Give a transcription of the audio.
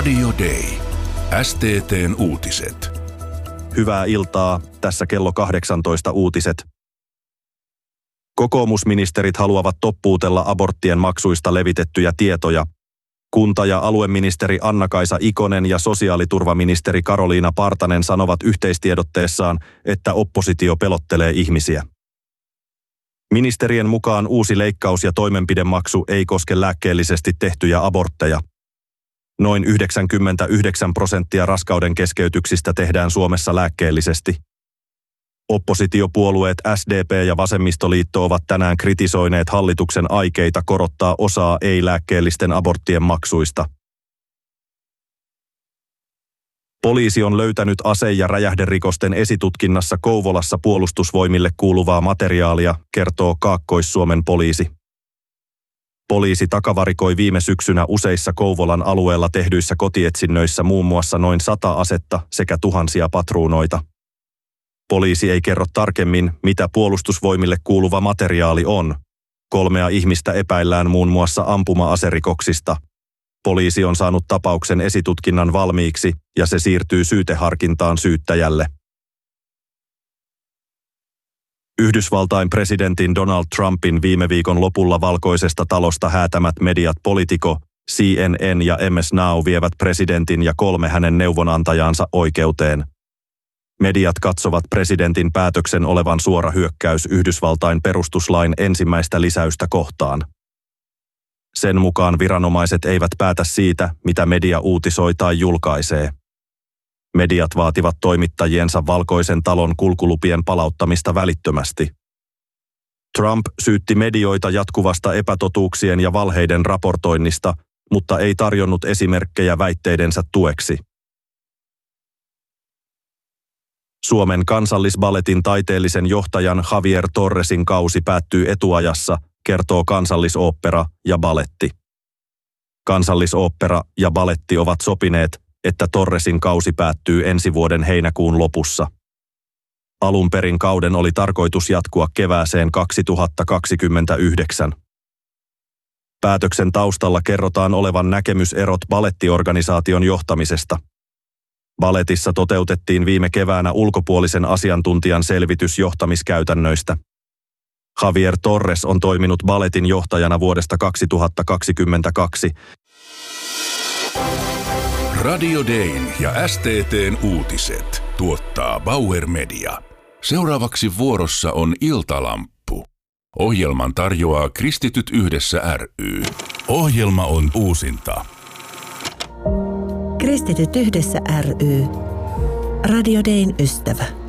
Radio Day. STT:n uutiset. Hyvää iltaa, tässä kello 18 uutiset. Kokoomusministerit haluavat toppuutella aborttien maksuista levitettyjä tietoja. Kunta- ja alueministeri Anna-Kaisa Ikonen ja sosiaaliturvaministeri Karoliina Partanen sanovat yhteistiedotteessaan, että oppositio pelottelee ihmisiä. Ministerien mukaan uusi leikkaus- ja toimenpidemaksu ei koske lääkkeellisesti tehtyjä abortteja. Noin 99% raskauden keskeytyksistä tehdään Suomessa lääkkeellisesti. Oppositiopuolueet SDP ja Vasemmistoliitto ovat tänään kritisoineet hallituksen aikeita korottaa osaa ei-lääkkeellisten aborttien maksuista. Poliisi on löytänyt ase- ja räjähderikosten esitutkinnassa Kouvolassa Puolustusvoimille kuuluvaa materiaalia, kertoo Kaakkois-Suomen poliisi. Poliisi takavarikoi viime syksynä useissa Kouvolan alueella tehdyissä kotietsinnöissä muun muassa noin 100 asetta sekä tuhansia patruunoita. Poliisi ei kerro tarkemmin, mitä Puolustusvoimille kuuluva materiaali on. 3 ihmistä epäillään muun muassa ampuma-aserikoksista. Poliisi on saanut tapauksen esitutkinnan valmiiksi ja se siirtyy syyteharkintaan syyttäjälle. Yhdysvaltain presidentin Donald Trumpin viime viikon lopulla Valkoisesta talosta häätämät mediat Politico, CNN ja MS Now vievät presidentin ja 3 hänen neuvonantajaansa oikeuteen. Mediat katsovat presidentin päätöksen olevan suora hyökkäys Yhdysvaltain perustuslain ensimmäistä lisäystä kohtaan. Sen mukaan viranomaiset eivät päätä siitä, mitä media uutisoi tai julkaisee. Mediat vaativat toimittajiensa Valkoisen talon kulkulupien palauttamista välittömästi. Trump syytti medioita jatkuvasta epätotuuksien ja valheiden raportoinnista, mutta ei tarjonnut esimerkkejä väitteidensä tueksi. Suomen Kansallisballetin taiteellisen johtajan Javier Torresin kausi päättyy etuajassa, kertoo Kansallisooppera ja Baletti. Kansallisooppera ja Baletti ovat sopineet, että Torresin kausi päättyy ensi vuoden heinäkuun lopussa. Alun perin kauden oli tarkoitus jatkua kevääseen 2029. Päätöksen taustalla kerrotaan olevan näkemyserot balettiorganisaation johtamisesta. Baletissa toteutettiin viime keväänä ulkopuolisen asiantuntijan selvitys johtamiskäytännöistä. Javier Torres on toiminut Baletin johtajana vuodesta 2022. Radio Dayn ja STT:n uutiset tuottaa Bauer Media. Seuraavaksi vuorossa on Iltalamppu. Ohjelman tarjoaa Kristityt Yhdessä ry. Ohjelma on uusinta. Kristityt Yhdessä ry. Radio Dayn ystävä.